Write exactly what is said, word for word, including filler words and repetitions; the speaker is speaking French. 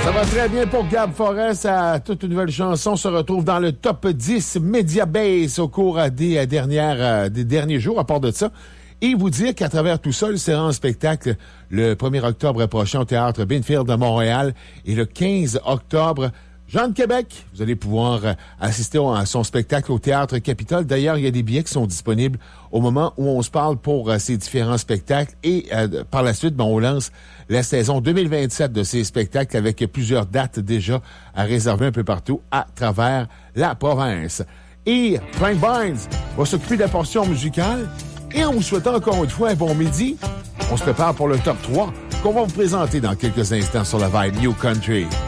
Ça va très bien pour Gab Forrest. À toute une nouvelle chanson se retrouve dans le top dix Mediabase au cours des, dernières, des derniers jours. À part de ça, et vous dire qu'à travers tout ça, il sera en spectacle le premier octobre prochain au Théâtre Binfield de Montréal et le quinze octobre, Jean de Québec. Vous allez pouvoir assister à son spectacle au Théâtre Capitole. D'ailleurs, il y a des billets qui sont disponibles au moment où on se parle pour ces différents spectacles. Et euh, par la suite, ben, on lance la saison deux mille vingt-sept de ces spectacles avec plusieurs dates déjà à réserver un peu partout à travers la province. Et Frank Barnes va s'occuper de la portion musicale. Et en vous souhaitant encore une fois un bon midi, on se prépare pour le top trois qu'on va vous présenter dans quelques instants sur la Vibe New Country.